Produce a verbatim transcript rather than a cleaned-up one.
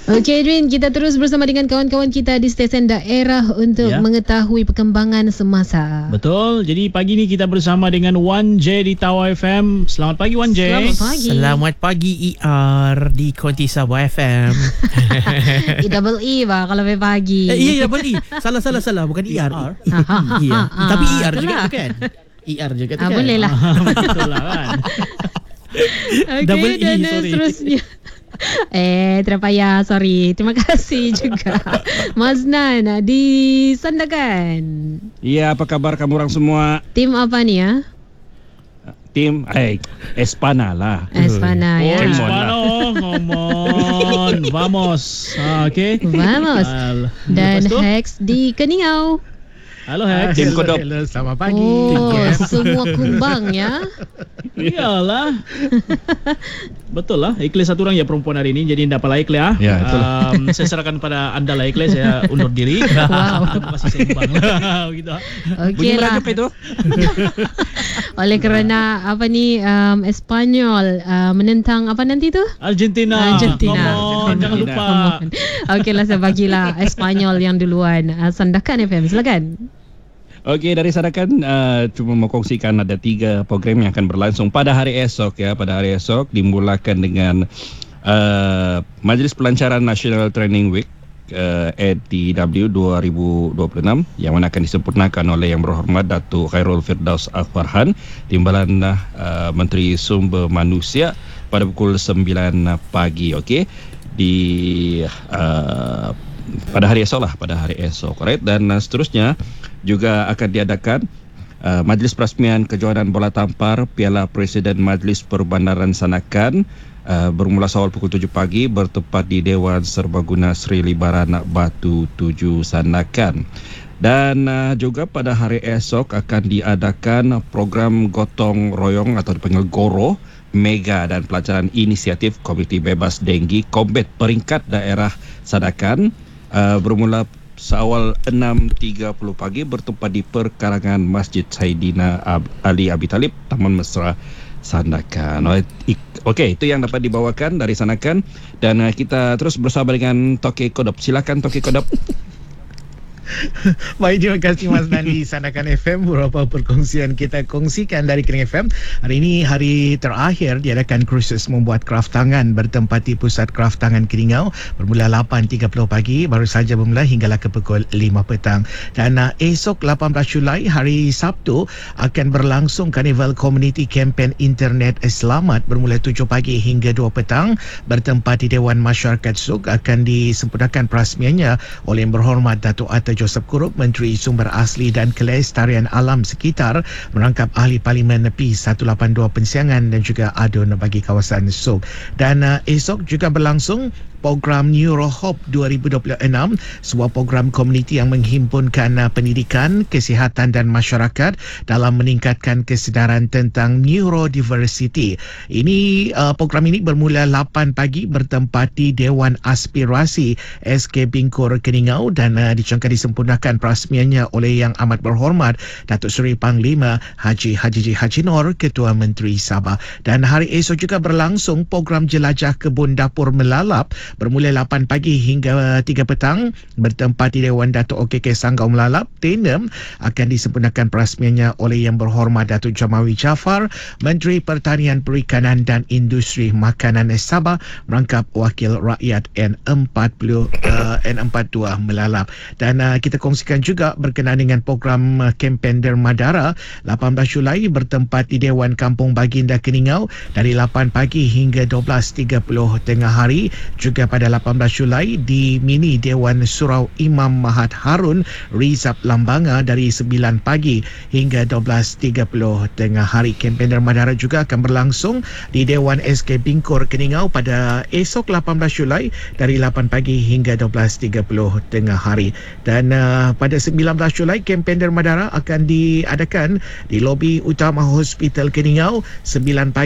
Okey Edwin, kita terus bersama dengan kawan-kawan kita di stesen daerah untuk ya. mengetahui perkembangan semasa. Betul. Jadi pagi ni kita bersama dengan Wan J di Tawau F M. Selamat pagi Wan J. Selamat pagi. Selamat pagi E R di Konti Sabah F M. E double E bah kalau pagi. Eh, iya double E. Salah salah salah bukan E R. Iya. Tapi E R juga kan? E R juga tu ah, kan? Boleh lah. Betul lah kan. Okey, Double E, dan sorry. seterusnya. Eh, terpayah, sorry. Terima kasih juga Maznan di Sandakan. Ya, apa kabar kamu orang semua? Tim apa ni ya? Tim eh Espana lah. Espana ya. Oh, Come on Espana, lah. oh, come on. Vamos. Ah, okay. Vamos. Al- Dan lepas tu? Hex di Keningau. Halo Hex. Tim Kodok. Hello, selamat pagi. Oh, Yes. semua kumbang ya. Iyalah. Betul lah. Ikhlas satu orang ya perempuan hari ini. Jadi tidak apa ikhlas ya. Ya, betul. Um, saya serahkan pada anda lah ikhlas. Saya undur diri. Wow. Masih seimbang. Begitu. Okey lah. Bunyi itu? Oleh kerana apa ni um, Espanyol uh, menentang apa nanti tu? Argentina. Argentina. Come on, jangan lupa. Okeylah, saya bagilah Espanyol yang duluan. Uh, Sandakan F M, silakan. Okey, dari Sandakan uh, cuma mau kongsikan ada tiga program yang akan berlangsung pada hari esok ya. Pada hari esok dimulakan dengan uh, Majlis Pelancaran National Training Week uh, A T W dua ribu dua puluh enam yang mana akan disempurnakan oleh Yang Berhormat Datuk Khairul Firdaus Al-Farhan, Timbalan uh, Menteri Sumber Manusia pada pukul sembilan pagi. Okey, di uh, pada hari esok lah, pada hari esok, right? Dan uh, seterusnya juga akan diadakan uh, Majlis Perasmian Kejohanan Bola Tampar Piala Presiden Majlis Perbandaran Sandakan uh, bermula awal pukul tujuh pagi bertempat di Dewan Serbaguna Sri Libaran Batu tujuh Sandakan. Dan uh, juga pada hari esok akan diadakan program gotong royong atau dipanggil GORO Mega dan Pelajaran Inisiatif Komuniti Bebas Denggi Kombet peringkat daerah Sandakan uh, bermula seawal enam tiga puluh pagi bertempat di perkarangan Masjid Saidina Ali Abi Talib, Taman Mesra Sandakan. Okey, itu yang dapat dibawakan dari Sandakan. Dan uh, kita terus bersama dengan Toke Kodop. Silakan Toke Kodop. Baik, terima kasih Mas Nandi Sandakan F M. Beberapa perkongsian kita kongsikan dari Kening F M. Hari ini hari terakhir diadakan kursus membuat kraft tangan bertempat di Pusat Kraft Tangan Keningau bermula lapan tiga puluh pagi baru saja bermula hinggalah ke pukul lima petang. Dan uh, esok lapan belas Julai hari Sabtu akan berlangsung Karnival Community Campaign Internet Selamat bermula tujuh pagi hingga dua petang bertempat di Dewan Masyarakat Suk. Akan disempurnakan perasmiannya oleh Yang Berhormat Datuk Atta Joseph Kuruk, Menteri Sumber Asli dan Kelestarian Alam Sekitar, merangkap Ahli Parlimen P seratus lapan puluh dua Pensiangan dan juga adun bagi kawasan Suk. Dan uh, esok juga berlangsung program NeuroHope dua ribu dua puluh enam, sebuah program komuniti yang menghimpunkan uh, pendidikan, kesihatan dan masyarakat dalam meningkatkan kesedaran tentang neurodiversity. Ini uh, program ini bermula lapan pagi bertempat di Dewan Aspirasi S K Bingkur Keningau dan uh, dicongkan disempurnakan perasmiannya oleh Yang Amat Berhormat Datuk Seri Panglima Haji Haji Haji Nur, Ketua Menteri Sabah. Dan hari esok juga berlangsung program Jelajah Kebun Dapur Melalap bermula lapan pagi hingga tiga petang bertempat di Dewan Datuk O K K Sanggau Melalap. Tenem akan disempurnakan perasmiannya oleh Yang Berhormat Datuk Jamawi Jaafar, Menteri Pertanian Perikanan dan Industri Makanan Sabah, merangkap Wakil Rakyat N empat puluh uh, N empat puluh dua Melalap. Dan uh, kita kongsikan juga berkenaan dengan program uh, kempen Derma Dara lapan belas Julai bertempat di Dewan Kampung Baginda Keningau dari lapan pagi hingga dua belas tiga puluh tengah hari. Juga pada lapan belas Julai di Mini Dewan Surau Imam Mahat Harun Rizab Lambanga dari sembilan pagi hingga dua belas tiga puluh tengah hari. Kempen Derma Dara juga akan berlangsung di Dewan S K Bingkur Keningau pada esok lapan belas Julai dari lapan pagi hingga dua belas tiga puluh tengah hari. Dan uh, pada sembilan belas Julai kempen Derma Dara akan diadakan di lobi utama Hospital Keningau sembilan pagi